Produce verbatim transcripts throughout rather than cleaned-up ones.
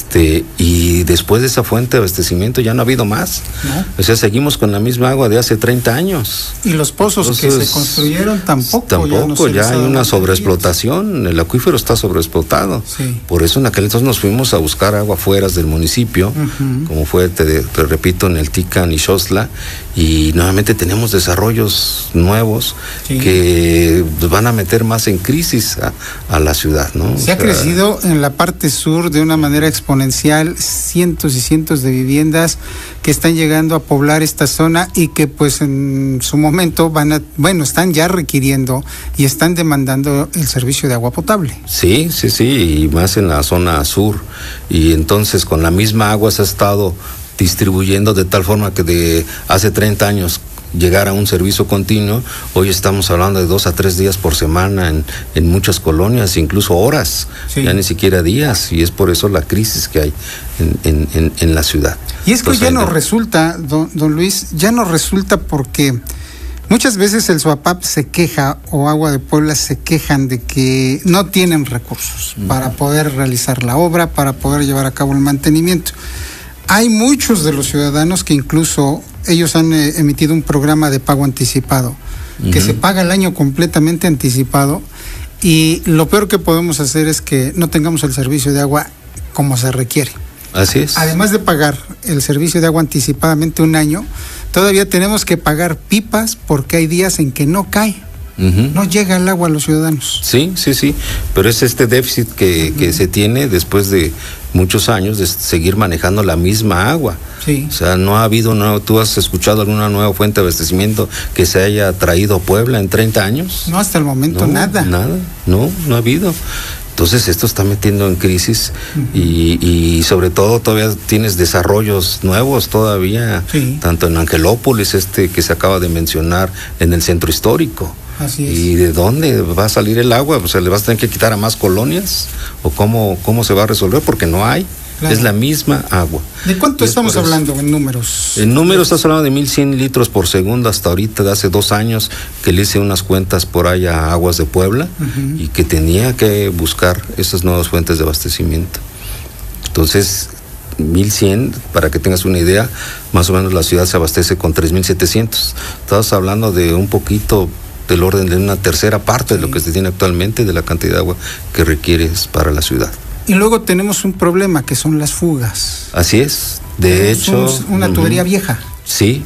Este, y después de esa fuente de abastecimiento ya no ha habido más. ¿No? O sea, seguimos con la misma agua de hace treinta años. Y los pozos Entonces, que se construyeron tampoco. Tampoco, ya, no ya hay una sobreexplotación, el acuífero está sobreexplotado. Sí. Por eso en aquel entonces nos fuimos a buscar agua fuera del municipio, uh-huh. como fue, te, te repito, en el Tican y Xostla, y nuevamente tenemos desarrollos nuevos sí. que van a meter más en crisis a, a la ciudad, ¿no? Se o sea, ha crecido en la parte sur de una manera exponencial, cientos y cientos de viviendas que están llegando a poblar esta zona y que pues en su momento van a, bueno, están ya requiriendo y están demandando el servicio de agua potable. Sí, sí, sí, y más en la zona sur, y entonces con la misma agua se ha estado distribuyendo de tal forma que de hace treinta años llegar a un servicio continuo, hoy estamos hablando de dos a tres días por semana en, en muchas colonias, incluso horas, sí. ya ni siquiera días, y es por eso la crisis que hay en, en, en, en la ciudad. Y es que Entonces, ya no resulta, don, don Luis, ya no resulta porque muchas veces el SUAPAP se queja, o Agua de Puebla se quejan de que no tienen recursos uh-huh. para poder realizar la obra, para poder llevar a cabo el mantenimiento. Hay muchos de los ciudadanos que incluso ellos han eh, emitido un programa de pago anticipado, uh-huh. que se paga el año completamente anticipado, y lo peor que podemos hacer es que no tengamos el servicio de agua como se requiere. Así es. Además de pagar el servicio de agua anticipadamente un año, todavía tenemos que pagar pipas porque hay días en que no cae. Uh-huh. No llega el agua a los ciudadanos. Sí, sí, sí, pero es este déficit que, uh-huh. que se tiene después de muchos años de seguir manejando la misma agua. Sí. O sea, no ha habido, no, ¿tú has escuchado alguna nueva fuente de abastecimiento que se haya traído a Puebla en treinta años? No, hasta el momento no, nada. Nada, no, no ha habido. Entonces esto está metiendo en crisis uh-huh. y, y sobre todo todavía tienes desarrollos nuevos todavía, sí. tanto en Angelópolis, este que se acaba de mencionar, en el centro histórico. Así es. ¿Y de dónde va a salir el agua? O sea, ¿le vas a tener que quitar a más colonias? ¿O cómo, cómo se va a resolver? Porque no hay. Claro. Es la misma agua. ¿De cuánto estamos hablando en números? En números estás hablando de mil cien litros por segundo hasta ahorita, de hace dos años que le hice unas cuentas por ahí a Aguas de Puebla uh-huh. y que tenía que buscar esas nuevas fuentes de abastecimiento. Entonces, mil cien, para que tengas una idea, más o menos la ciudad se abastece con tres mil setecientos. Estás hablando de un poquito del orden de una tercera parte sí. de lo que se tiene actualmente de la cantidad de agua que requieres para la ciudad. Y luego tenemos un problema que son las fugas. Así es, de tenemos hecho... una tubería uh-huh. vieja. Sí,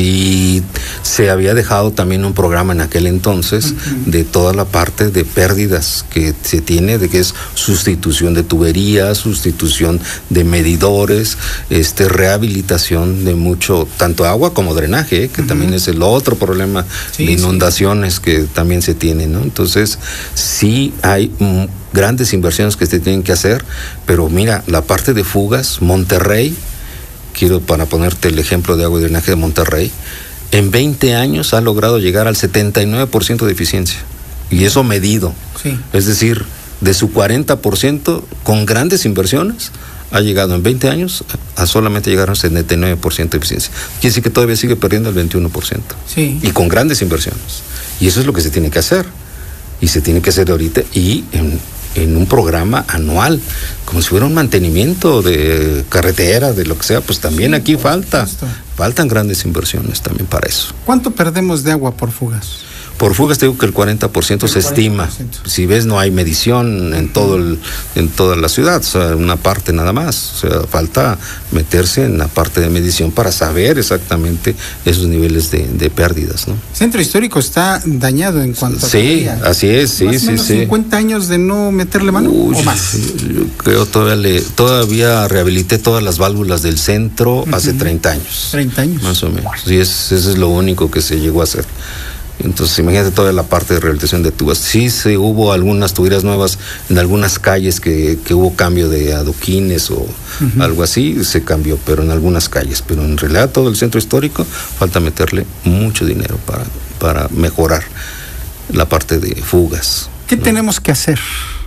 y se había dejado también un programa en aquel entonces uh-huh. de toda la parte de pérdidas que se tiene, de que es sustitución de tuberías, sustitución de medidores, este rehabilitación de mucho, tanto agua como drenaje, ¿eh? que uh-huh. también es el otro problema sí, de inundaciones sí. que también se tiene, ¿no? Entonces, sí hay mm, grandes inversiones que se tienen que hacer, pero mira, la parte de fugas, Monterrey, quiero para ponerte el ejemplo de agua y drenaje de Monterrey, en veinte años ha logrado llegar al setenta y nueve por ciento de eficiencia, y eso medido, sí. es decir, de su cuarenta por ciento con grandes inversiones, ha llegado en veinte años a solamente llegar al setenta y nueve por ciento de eficiencia. Quiere decir que todavía sigue perdiendo el veintiuno por ciento, sí. y con grandes inversiones, y eso es lo que se tiene que hacer, y se tiene que hacer ahorita, y en en un programa anual, como si fuera un mantenimiento de carretera, de lo que sea, pues también sí, aquí falta, supuesto. faltan grandes inversiones también para eso. ¿Cuánto perdemos de agua por fugas? Por fugas te digo que el cuarenta por ciento el se cuarenta por ciento. Estima. Si ves, no hay medición en todo el, en toda la ciudad, o sea, una parte nada más. O sea, falta meterse en la parte de medición para saber exactamente esos niveles de, de pérdidas, ¿no? Centro histórico está dañado en cuanto sí, a Sí, así es, sí, más sí, o menos sí. cincuenta años de no meterle mano. Uy, o más. Yo creo todavía le, todavía rehabilité todas las válvulas del centro uh-huh. hace treinta años. treinta años. Más o menos. Sí, es, eso es lo único que se llegó a hacer. Entonces, imagínate toda la parte de rehabilitación de tubas. Sí, se hubo algunas tuberías nuevas en algunas calles que, que hubo cambio de adoquines o uh-huh. algo así, se cambió, pero en algunas calles. Pero en realidad todo el centro histórico falta meterle mucho dinero para, para mejorar la parte de fugas. ¿Qué ¿no? tenemos que hacer?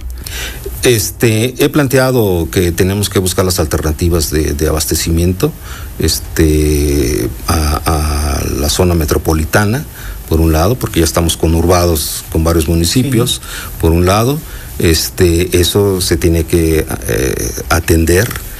Este, he planteado que tenemos que buscar las alternativas de, de abastecimiento este, a, a la zona metropolitana, por un lado, porque ya estamos conurbados con varios municipios, sí. por un lado, este, eso se tiene que eh, atender